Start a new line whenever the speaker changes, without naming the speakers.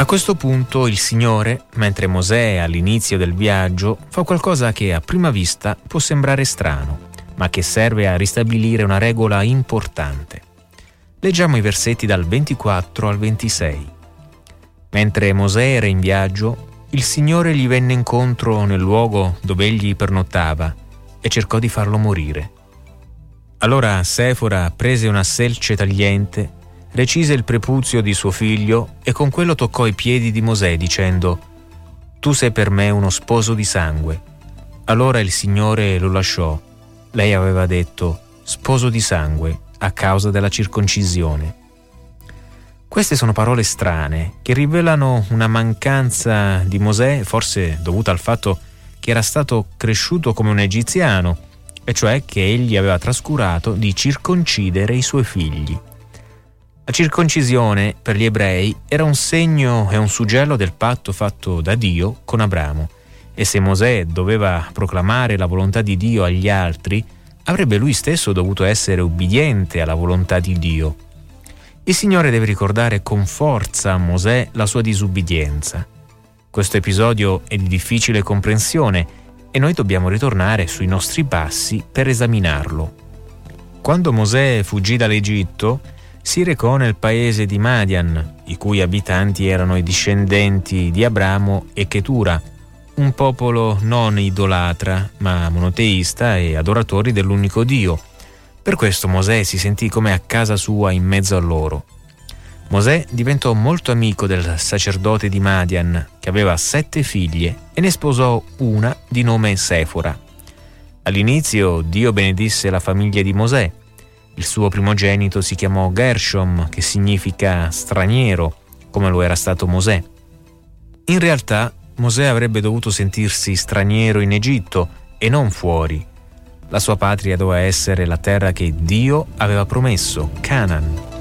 A questo punto il Signore, mentre Mosè è all'inizio del viaggio, fa qualcosa che a prima vista può sembrare strano, ma che serve a ristabilire una regola importante. Leggiamo i versetti dal 24 al 26. Mentre Mosè era in viaggio, il Signore gli venne incontro nel luogo dove egli pernottava e cercò di farlo morire. Allora Sefora prese una selce tagliente, recise il prepuzio di suo figlio e con quello toccò i piedi di Mosè dicendo: «Tu sei per me uno sposo di sangue». Allora il Signore lo lasciò. Lei aveva detto: «sposo di sangue», a causa della circoncisione. Queste sono parole strane che rivelano una mancanza di Mosè, forse dovuta al fatto che era stato cresciuto come un egiziano, e cioè che egli aveva trascurato di circoncidere i suoi figli. La circoncisione per gli ebrei era un segno e un suggello del patto fatto da Dio con Abramo, e se Mosè doveva proclamare la volontà di Dio agli altri, avrebbe lui stesso dovuto essere ubbidiente alla volontà di Dio. Il Signore deve ricordare con forza a Mosè la sua disubbidienza. Questo episodio è di difficile comprensione e noi dobbiamo ritornare sui nostri passi per esaminarlo. Quando Mosè fuggì dall'Egitto, si recò nel paese di Madian, i cui abitanti erano i discendenti di Abramo e Chetura, un popolo non idolatra, ma monoteista e adoratori dell'unico Dio. Per questo Mosè si sentì come a casa sua in mezzo a loro. Mosè diventò molto amico del sacerdote di Madian, che aveva 7 figlie, e ne sposò una di nome Sefora. All'inizio Dio benedisse la famiglia di Mosè. Il suo primogenito si chiamò Gershom, che significa straniero, come lo era stato Mosè. In realtà, Mosè avrebbe dovuto sentirsi straniero in Egitto e non fuori. La sua patria doveva essere la terra che Dio aveva promesso, Canaan.